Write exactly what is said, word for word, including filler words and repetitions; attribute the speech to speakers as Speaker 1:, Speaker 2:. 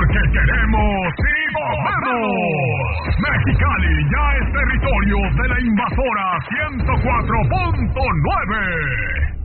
Speaker 1: que queremos y podemos. Mexicali ya es territorio de la invasora ciento cuatro punto nueve.